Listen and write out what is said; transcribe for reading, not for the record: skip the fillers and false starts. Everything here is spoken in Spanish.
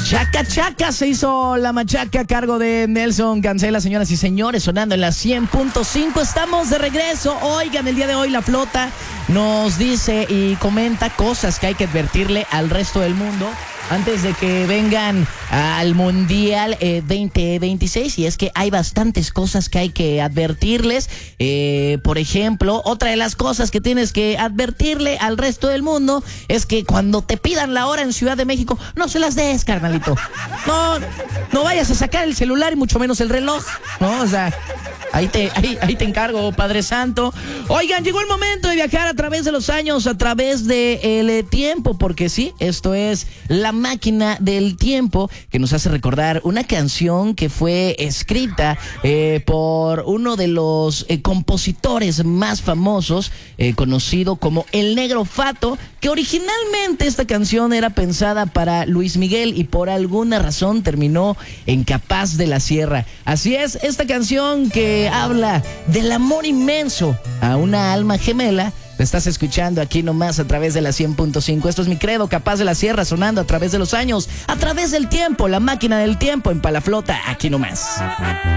Chaca Chaca se hizo la machaca a cargo de Nelson Cancela, señoras y señores, sonando en la 100.5. Estamos de regreso. Oigan, el día de hoy la flota nos dice y comenta cosas que hay que advertirle al resto del mundo antes de que vengan al Mundial 2026, y es que hay bastantes cosas que hay que advertirles. Por ejemplo, otra de las cosas que tienes que advertirle al resto del mundo es que cuando te pidan la hora en Ciudad de México, no se las des, carnalito. No vayas a sacar el celular y mucho menos el reloj, ¿no? O sea, ahí te encargo, Padre Santo. Oigan, llegó el momento de viajar a través de los años, a través del tiempo, porque sí, esto es la máquina del tiempo, que nos hace recordar una canción que fue escrita por uno de los compositores más famosos, conocido como El Negro Fato, que originalmente esta canción era pensada para Luis Miguel y por alguna razón terminó en Capaz de la Sierra. Así es, esta canción que habla del amor inmenso a una alma gemela, la estás escuchando aquí nomás a través de la 100.5. Esto es Mi Credo, Capaz de la Sierra, sonando a través de los años, a través del tiempo, la máquina del tiempo en Palaflota, aquí nomás.